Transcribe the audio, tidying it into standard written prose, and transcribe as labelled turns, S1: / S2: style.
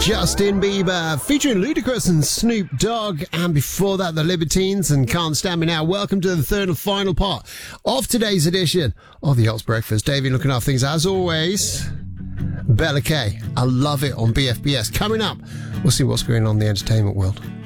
S1: Justin Bieber featuring Ludacris and Snoop Dogg, and before that the Libertines and Can't Stand Me Now. Welcome to the third and final part of today's edition of the Ox Breakfast. Davey looking after things as always. Bella K, I Love It on BFBS. Coming up, we'll see what's going on in the entertainment world.